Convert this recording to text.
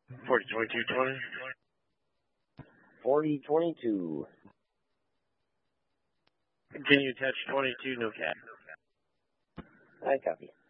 402220. 4022. Continue attach 22, no cap. I copy.